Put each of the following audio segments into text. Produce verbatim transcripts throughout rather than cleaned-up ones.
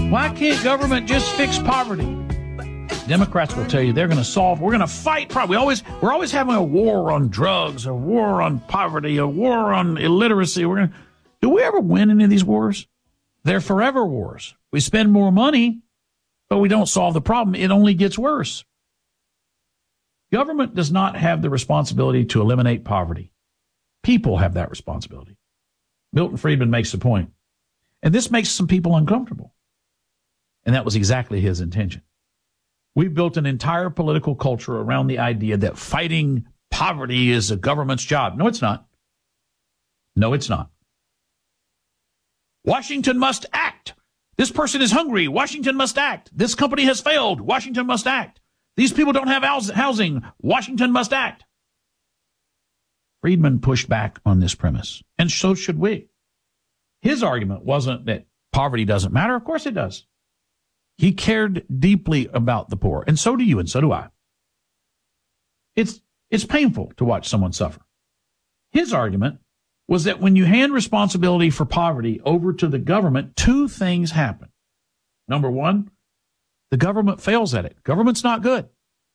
Why can't government just fix poverty? Democrats will tell you they're going to solve, we're going to fight poverty. We always, we're always having a war on drugs, a war on poverty, a war on illiteracy. We're going to, do we ever win any of these wars? They're forever wars. We spend more money, but we don't solve the problem. It only gets worse. Government does not have the responsibility to eliminate poverty. People have that responsibility. Milton Friedman makes the point. And this makes some people uncomfortable. And that was exactly his intention. We've built an entire political culture around the idea that fighting poverty is a government's job. No, it's not. No, it's not. Washington must act. This person is hungry. Washington must act. This company has failed. Washington must act. These people don't have housing. Washington must act. Friedman pushed back on this premise, and so should we. His argument wasn't that poverty doesn't matter. Of course it does. He cared deeply about the poor, and so do you, and so do I. It's, it's painful to watch someone suffer. His argument was that when you hand responsibility for poverty over to the government, two things happen. Number one, the government fails at it. Government's not good.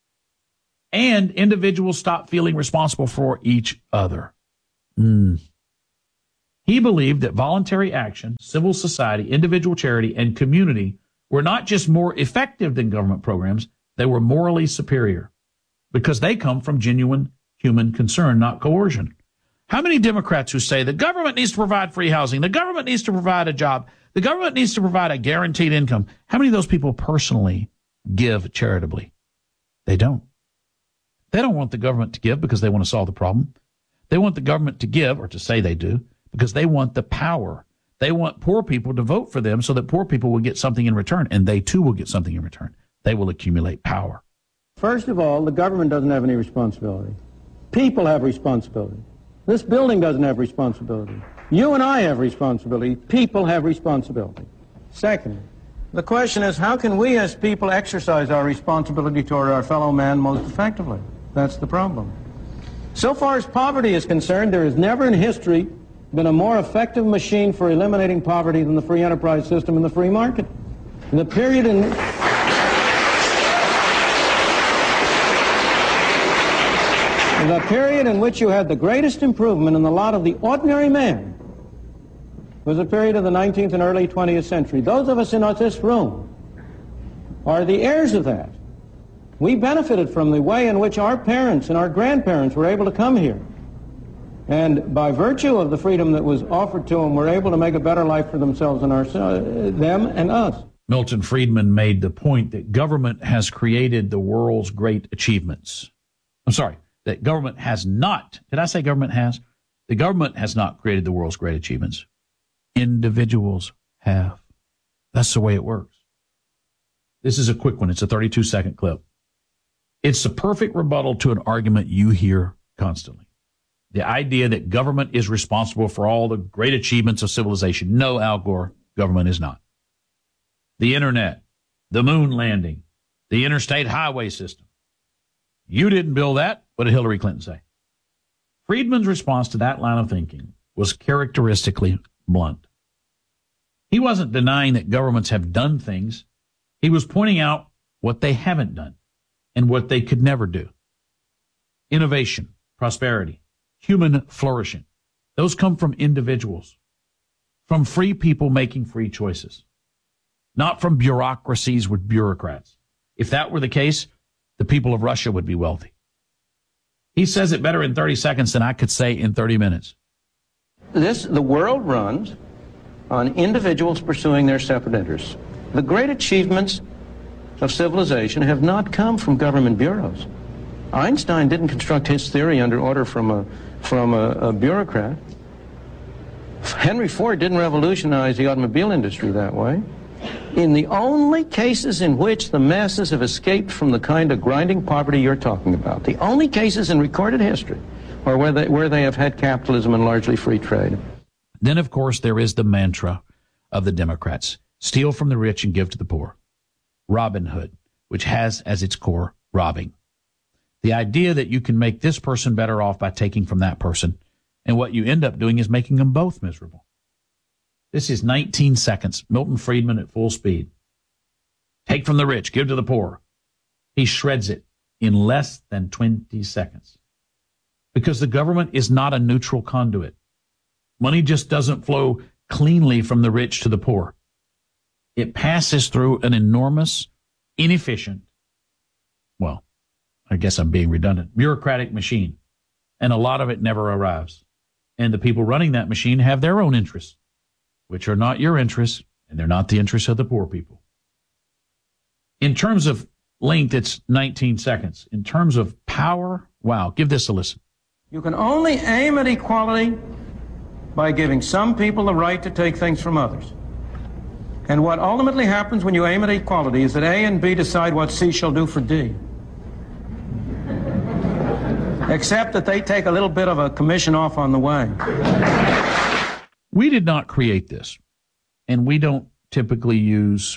And individuals stop feeling responsible for each other. Mm. He believed that voluntary action, civil society, individual charity, and community were not just more effective than government programs, they were morally superior because they come from genuine human concern, not coercion. How many Democrats who say the government needs to provide free housing, the government needs to provide a job, the government needs to provide a guaranteed income, how many of those people personally give charitably? They don't. They don't want the government to give because they want to solve the problem. They want the government to give, or to say they do, because they want the power. They want poor people to vote for them so that poor people will get something in return, and they too will get something in return. They will accumulate power. First of all, the government doesn't have any responsibility. People have responsibility. This building doesn't have responsibility. You and I have responsibility. People have responsibility. Second, the question is, how can we as people exercise our responsibility toward our fellow man most effectively? That's the problem. So far as poverty is concerned, there has never in history been a more effective machine for eliminating poverty than the free enterprise system and the free market. In the period in... In the period in which you had the greatest improvement in the lot of the ordinary man was a period of the nineteenth and early twentieth century. Those of us in this room are the heirs of that. We benefited from the way in which our parents and our grandparents were able to come here. And by virtue of the freedom that was offered to them, were able to make a better life for themselves and our, uh, them and us. Milton Friedman made the point that government has created the world's great achievements. I'm sorry. That government has not, did I say government has? The government has not created the world's great achievements. Individuals have. That's the way it works. This is a quick one. It's a thirty-two second clip. It's the perfect rebuttal to an argument you hear constantly. The idea that government is responsible for all the great achievements of civilization. No, Al Gore, government is not. The internet, the moon landing, the interstate highway system. You didn't build that. What did Hillary Clinton say? Friedman's response to that line of thinking was characteristically blunt. He wasn't denying that governments have done things. He was pointing out what they haven't done and what they could never do. Innovation, prosperity, human flourishing. Those come from individuals, from free people making free choices, not from bureaucracies with bureaucrats. If that were the case, the people of Russia would be wealthy. He says it better in thirty seconds than I could say in thirty minutes. This, the world runs on individuals pursuing their separate interests. The great achievements of civilization have not come from government bureaus. Einstein didn't construct his theory under order from a, from a, a bureaucrat. Henry Ford didn't revolutionize the automobile industry that way. In the only cases in which the masses have escaped from the kind of grinding poverty you're talking about, the only cases in recorded history are where they, where they have had capitalism and largely free trade. Then, of course, there is the mantra of the Democrats: steal from the rich and give to the poor. Robin Hood, which has as its core robbing. The idea that you can make this person better off by taking from that person, and what you end up doing is making them both miserable. This is nineteen seconds. Milton Friedman at full speed. Take from the rich, give to the poor. He shreds it in less than twenty seconds. Because the government is not a neutral conduit. Money just doesn't flow cleanly from the rich to the poor. It passes through an enormous, inefficient, well, I guess I'm being redundant, bureaucratic machine. And a lot of it never arrives. And the people running that machine have their own interests, which are not your interests, and they're not the interests of the poor people. In terms of length, it's nineteen seconds. In terms of power, wow, give this a listen. You can only aim at equality by giving some people the right to take things from others. And what ultimately happens when you aim at equality is that A and B decide what C shall do for D. Except that they take a little bit of a commission off on the way. We did not create this, and we don't typically use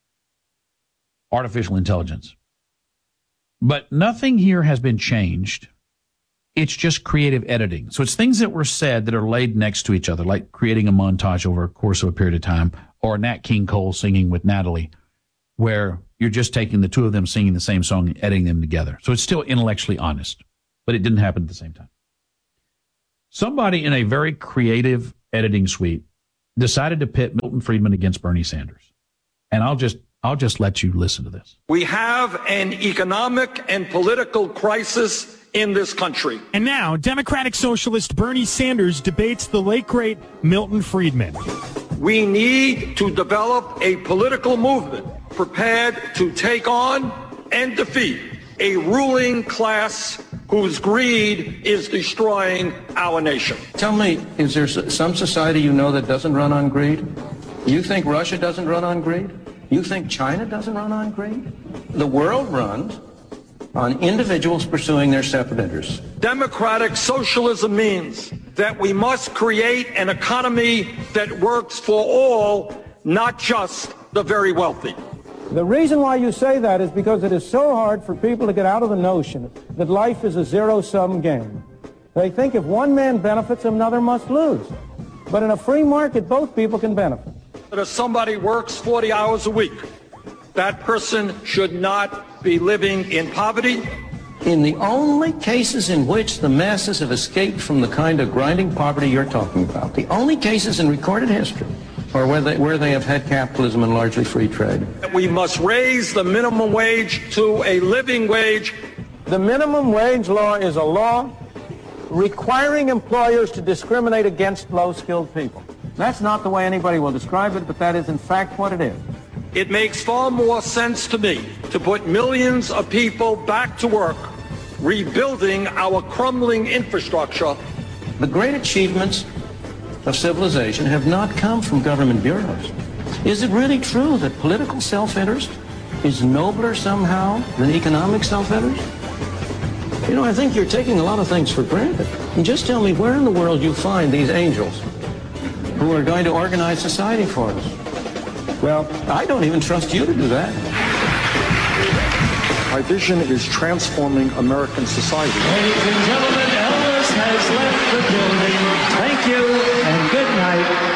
artificial intelligence. But nothing here has been changed. It's just creative editing. So it's things that were said that are laid next to each other, like creating a montage over a course of a period of time, or Nat King Cole singing with Natalie, where you're just taking the two of them singing the same song and editing them together. So it's still intellectually honest, but it didn't happen at the same time. Somebody in a very creative editing suite decided to pit Milton Friedman against Bernie Sanders. And I'll just I'll just let you listen to this. We have an economic and political crisis in this country. And now, Democratic Socialist Bernie Sanders debates the late, great Milton Friedman. We need to develop a political movement prepared to take on and defeat a ruling class whose greed is destroying our nation. Tell me, is there some society you know that doesn't run on greed? You think Russia doesn't run on greed? You think China doesn't run on greed? The world runs on individuals pursuing their separate interests. Democratic socialism means that we must create an economy that works for all, not just the very wealthy. The reason why you say that is because it is so hard for people to get out of the notion that life is a zero-sum game. They think if one man benefits, another must lose. But in a free market, both people can benefit. But if somebody works forty hours a week, that person should not be living in poverty. In the only cases in which the masses have escaped from the kind of grinding poverty you're talking about, the only cases in recorded history are where they, where they have had capitalism and largely free trade. We must raise the minimum wage to a living wage. The minimum wage law is a law requiring employers to discriminate against low-skilled people. That's not the way anybody will describe it, but that is in fact what it is. It makes far more sense to me to put millions of people back to work, rebuilding our crumbling infrastructure. The great achievements of civilization have not come from government bureaus. Is it really true that political self-interest is nobler somehow than economic self-interest? You know, I think you're taking a lot of things for granted. And just tell me where in the world you find these angels who are going to organize society for us. Well, I don't even trust you to do that. My vision is transforming American society. Ladies and gentlemen, Elvis has left the building. Thank you and good night.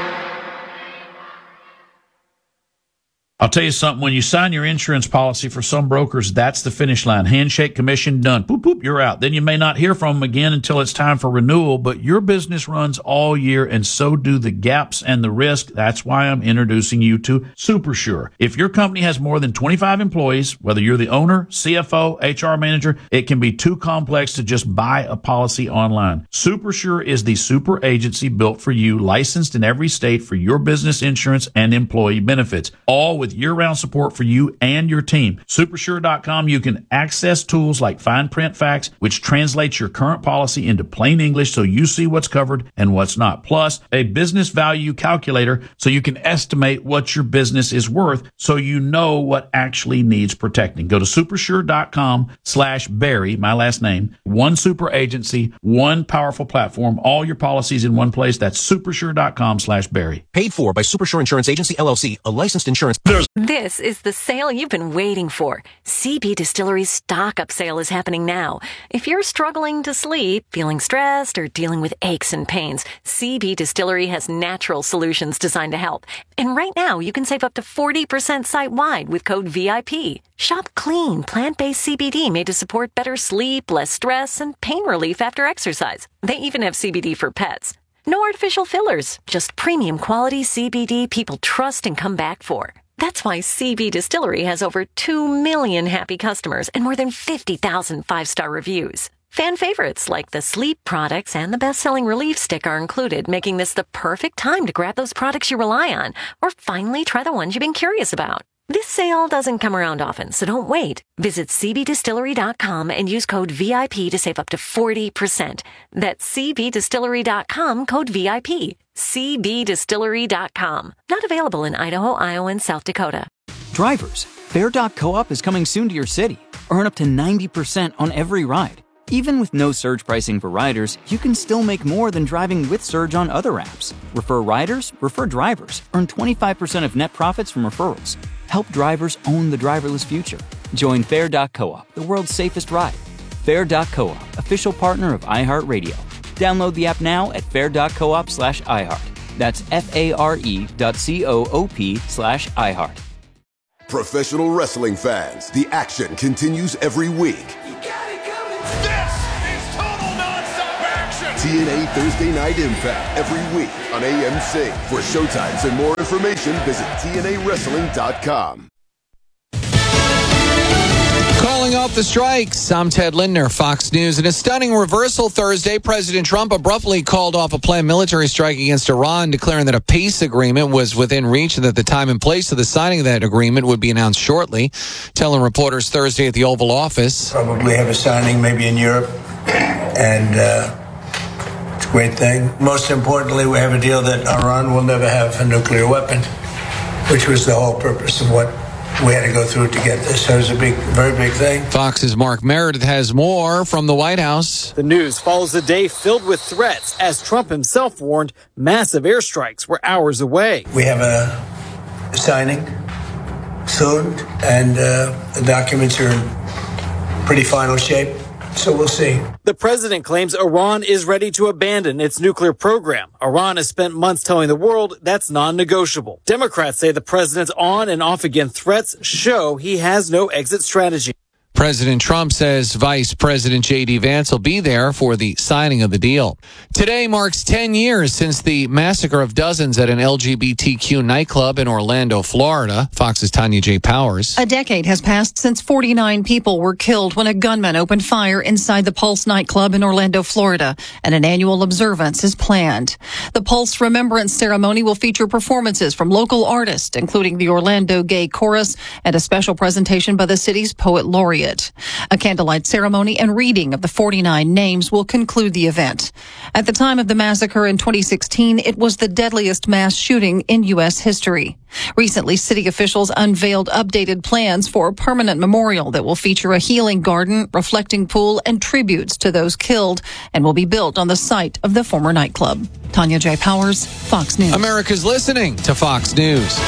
I'll tell you something, when you sign your insurance policy for some brokers, that's the finish line. Handshake, commission, done. Boop, boop, you're out. Then you may not hear from them again until it's time for renewal, but your business runs all year, and so do the gaps and the risk. That's why I'm introducing you to SuperSure. If your company has more than twenty-five employees, whether you're the owner, C F O, H R manager, it can be too complex to just buy a policy online. SuperSure is the super agency built for you, licensed in every state for your business insurance and employee benefits, all with year-round support for you and your team. Supersure dot com, you can access tools like fine print facts, which translates your current policy into plain English so you see what's covered and what's not. Plus, a business value calculator so you can estimate what your business is worth so you know what actually needs protecting. Go to supersure dot com slash Barry, my last name, one super agency, one powerful platform, all your policies in one place. That's supersure dot com slash Barry. Paid for by Supersure Insurance Agency, L L C, a licensed insurance... The There's This is the sale you've been waiting for. C B Distillery's stock up sale is happening now. If you're struggling to sleep, feeling stressed, or dealing with aches and pains, C B Distillery has natural solutions designed to help. And right now, you can save up to forty percent site-wide with code V I P. Shop clean, plant-based C B D made to support better sleep, less stress, and pain relief after exercise. They even have C B D for pets. No artificial fillers, just premium quality C B D people trust and come back for. That's why C B Distillery has over two million happy customers and more than fifty thousand five-star reviews. Fan favorites like the sleep products and the best-selling relief stick are included, making this the perfect time to grab those products you rely on or finally try the ones you've been curious about. This sale doesn't come around often, so don't wait. Visit C B distillery dot com and use code V I P to save up to forty percent. That's C B distillery dot com, code V I P. C B distillery dot com. Not available in Idaho, Iowa, and South Dakota. Drivers, Fare dot co-op is coming soon to your city. Earn up to ninety percent on every ride. Even with no surge pricing for riders, you can still make more than driving with Surge on other apps. Refer riders, refer drivers. Earn twenty-five percent of net profits from referrals. Help drivers own the driverless future. Join Fare dot co-op, the world's safest ride. Fare dot co-op, official partner of iHeartRadio. Download the app now at fare dot coop slash iHeart. That's F-A-R-E dot C-O-O-P slash iHeart. Professional wrestling fans, the action continues every week. This is total non-stop action! T N A Thursday Night Impact every week on A M C. For showtimes and more information, visit T N A wrestling dot com. Calling off the strikes, I'm Ted Lindner, Fox News. In a stunning reversal Thursday, President Trump abruptly called off a planned military strike against Iran, declaring that a peace agreement was within reach and that the time and place of the signing of that agreement would be announced shortly. Telling reporters Thursday at the Oval Office. Probably have a signing maybe in Europe, and uh, it's a great thing. Most importantly, we have a deal that Iran will never have a nuclear weapon, which was the whole purpose of what we had to go through to get this. So it was a big, very big thing. Fox's Mark Meredith has more from the White House. The news follows a day filled with threats as Trump himself warned massive airstrikes were hours away. We have a signing soon, and uh, the documents are in pretty final shape. So we'll see. The president claims Iran is ready to abandon its nuclear program. Iran has spent months telling the world that's non-negotiable. Democrats say the president's on and off again threats show he has no exit strategy. President Trump says Vice President J D. Vance will be there for the signing of the deal. Today marks ten years since the massacre of dozens at an L G B T Q nightclub in Orlando, Florida. Fox's Tanya J. Powers. A decade has passed since forty-nine people were killed when a gunman opened fire inside the Pulse nightclub in Orlando, Florida, and an annual observance is planned. The Pulse Remembrance Ceremony will feature performances from local artists, including the Orlando Gay Chorus, and a special presentation by the city's poet laureate. A candlelight ceremony and reading of the forty-nine names will conclude the event. At the time of the massacre in twenty sixteen, it was the deadliest mass shooting in U S history. Recently, city officials unveiled updated plans for a permanent memorial that will feature a healing garden, reflecting pool, and tributes to those killed, and will be built on the site of the former nightclub. Tanya J. Powers, Fox News. America's listening to Fox News.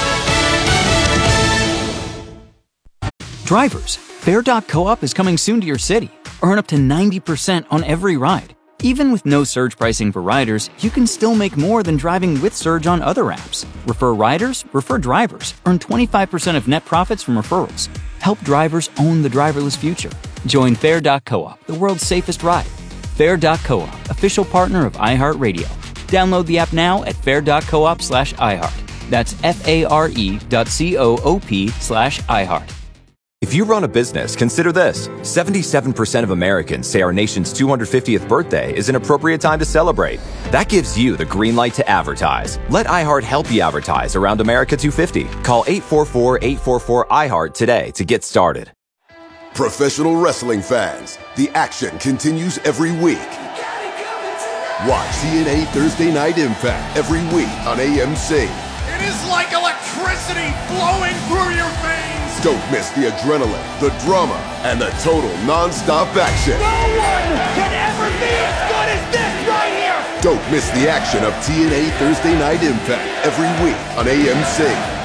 Drivers, Fare dot co-op is coming soon to your city. Earn up to ninety percent on every ride. Even with no surge pricing for riders, you can still make more than driving with Surge on other apps. Refer riders, refer drivers. Earn twenty-five percent of net profits from referrals. Help drivers own the driverless future. Join Fare dot co-op, the world's safest ride. Fare dot co-op, official partner of iHeartRadio. Download the app now at fare dot coop slash iHeart. That's F-A-R-E dot C-O-O-P slash iHeart. If you run a business, consider this. seventy-seven percent of Americans say our nation's two hundred fiftieth birthday is an appropriate time to celebrate. That gives you the green light to advertise. Let iHeart help you advertise around America two fifty. Call eight four four, eight four four, iHeart today to get started. Professional wrestling fans, the action continues every week. Watch T N A Thursday Night Impact every week on A M C. It is like electricity flowing through your veins. Don't miss the adrenaline, the drama, and the total non-stop action. No one can ever be as good as this right here. Don't miss the action of T N A Thursday Night Impact every week on A M C.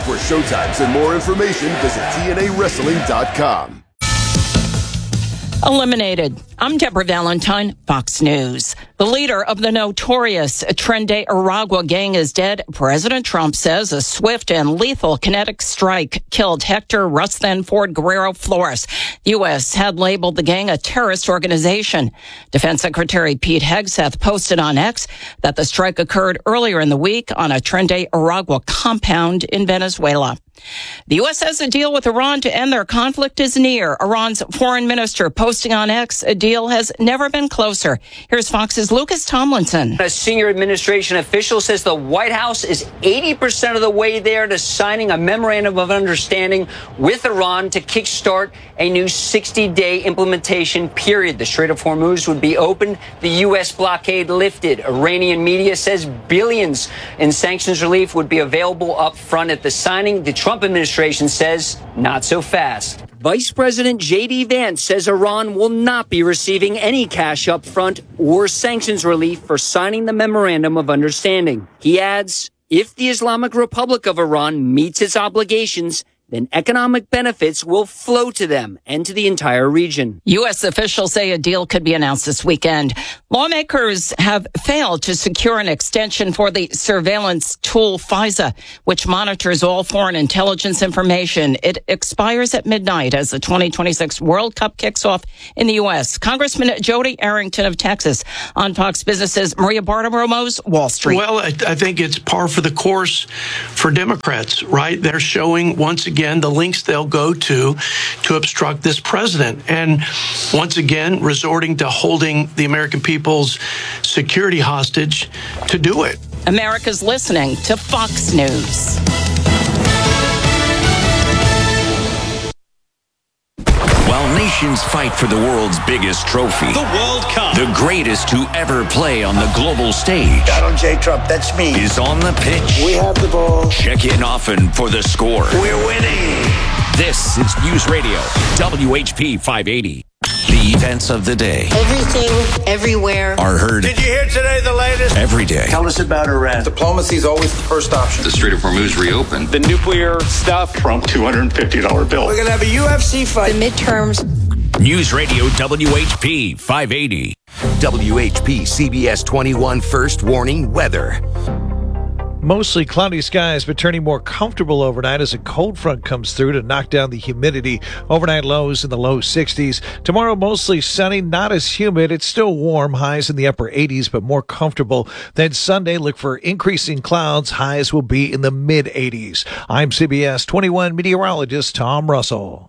For showtimes and more information, visit T N A wrestling dot com. Eliminated. I'm Deborah Valentine, Fox News. The leader of the notorious Tren de Aragua gang is dead. President Trump says a swift and lethal kinetic strike killed Hector Rustin Ford Guerrero Flores. The U S had labeled the gang a terrorist organization. Defense Secretary Pete Hegseth posted on X that the strike occurred earlier in the week on a Tren de Aragua compound in Venezuela. The U S has a deal with Iran to end their conflict is near. Iran's foreign minister posting on X, a deal has never been closer. Here's Fox's Lucas Tomlinson. A senior administration official says the White House is eighty percent of the way there to signing a memorandum of understanding with Iran to kickstart a new sixty-day implementation period. The Strait of Hormuz would be opened, the U S blockade lifted. Iranian media says billions in sanctions relief would be available up front at the signing. The Trump administration says not so fast. Vice President J D Vance says Iran will not be receiving any cash up front or sanctions relief for signing the memorandum of understanding. He adds, if the Islamic Republic of Iran meets its obligations, then economic benefits will flow to them and to the entire region. U S officials say a deal could be announced this weekend. Lawmakers have failed to secure an extension for the surveillance tool FISA, which monitors all foreign intelligence information. It expires at midnight as the twenty twenty-six World Cup kicks off in the U S. Congressman Jody Arrington of Texas on Fox Business's Maria Bartiromo's Wall Street. Well, I, I think it's par for the course for Democrats, right? They're showing once again Again, the links they'll go to to obstruct this president. And once again, resorting to holding the American people's security hostage to do it. America's listening to Fox News. While nations fight for the world's biggest trophy, The World Cup. the greatest to ever play on the global stage, Donald J. Trump, that's me. is on the pitch. We have the ball. Check in often for the score. We're winning. This is News Radio, W H P five eighty. The events of the day Everything, everywhere. are heard Did you hear today the latest? every day. Tell us about Iran. Diplomacy is always the first option. The Strait of Hormuz reopened. The nuclear stuff. Trump two hundred fifty dollars bill. We're going to have a U F C fight. The midterms. News Radio W H P five eighty. W H P C B S twenty-one First Warning Weather. Mostly cloudy skies, but turning more comfortable overnight as a cold front comes through to knock down the humidity. Overnight lows in the low sixties. Tomorrow, mostly sunny, not as humid. It's still warm, highs in the upper eighties, but more comfortable. Then Sunday, look for increasing clouds. Highs will be in the mid eighties. I'm C B S twenty-one meteorologist Tom Russell.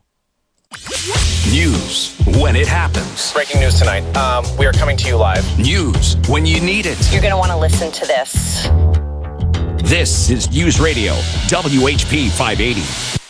News when it happens. Breaking news tonight. Um, we are coming to you live. News when you need it. You're going to want to listen to this. This is News Radio, W H P five eighty.